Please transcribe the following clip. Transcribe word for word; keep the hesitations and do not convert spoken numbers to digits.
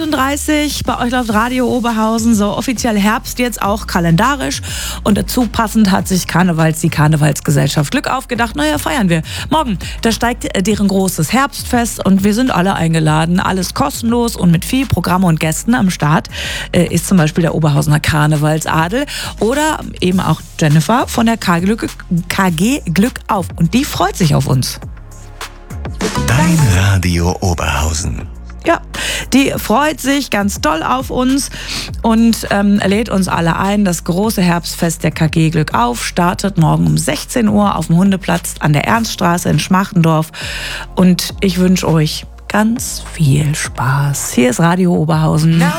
acht Uhr dreißig, bei euch läuft Radio Oberhausen, so offiziell Herbst jetzt auch kalendarisch. Und dazu passend hat sich Karnevals, die Karnevalsgesellschaft Glück aufgedacht. Naja, feiern wir. Morgen, da steigt deren großes Herbstfest und wir sind alle eingeladen. Alles kostenlos und mit viel Programm und Gästen am Start äh, ist zum Beispiel der Oberhausener Karnevalsadel oder eben auch Jennifer von der K G, K G Glück auf. Und die freut sich auf uns. Dein Radio Oberhausen. Ja, die freut sich ganz doll auf uns und ähm, lädt uns alle ein. Das große Herbstfest der K G Glück auf startet morgen um sechzehn Uhr auf dem Hundeplatz an der Ernststraße in Schmachtendorf. Und ich wünsche euch ganz viel Spaß. Hier ist Radio Oberhausen.